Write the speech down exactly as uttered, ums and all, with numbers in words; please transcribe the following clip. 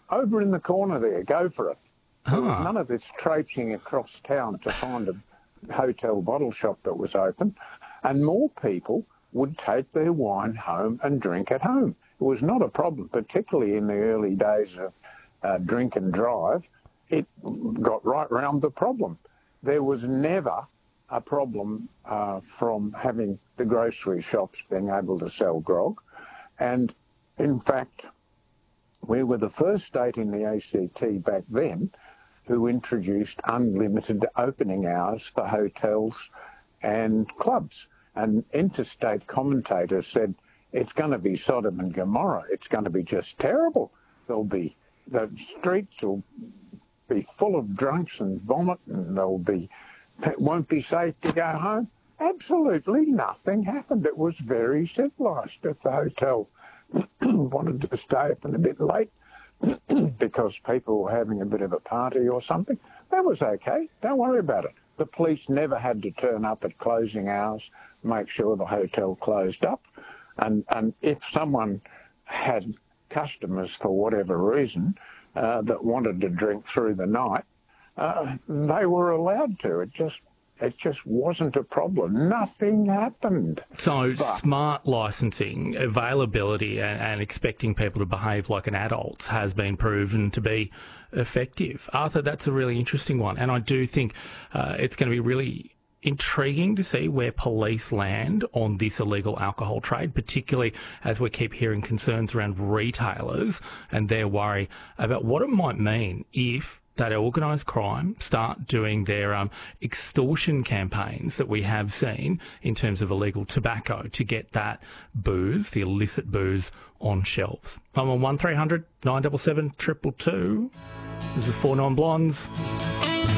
over in the corner there. Go for it. There was Ah. none of this traipsing across town to find a hotel bottle shop that was open. And more people would take their wine home and drink at home. It was not a problem, particularly in the early days of uh, drink and drive. It got right round the problem. There was never a problem uh, from having the grocery shops being able to sell grog. And in fact, we were the first state in the A C T back then who introduced unlimited opening hours for hotels and clubs. And interstate commentators said, it's going to be Sodom and Gomorrah. It's going to be just terrible. There'll be, the streets will be full of drunks and vomit, and there'll be, it won't be safe to go home. Absolutely nothing happened. It was very civilised. If the hotel wanted to stay open a bit late because people were having a bit of a party or something, that was okay. Don't worry about it. The police never had to turn up at closing hours, make sure the hotel closed up. And, and if someone had customers for whatever reason uh, that wanted to drink through the night, uh, they were allowed to. It just It just wasn't a problem. Nothing happened. So But- smart licensing, availability and, and expecting people to behave like an adult has been proven to be effective. Arthur, that's a really interesting one. And I do think uh, it's going to be really intriguing to see where police land on this illegal alcohol trade, particularly as we keep hearing concerns around retailers and their worry about what it might mean if that organised crime start doing their um, extortion campaigns that we have seen in terms of illegal tobacco to get that booze, the illicit booze, on shelves. I'm on one three hundred nine seven seven two two. This is Four Non Blondes.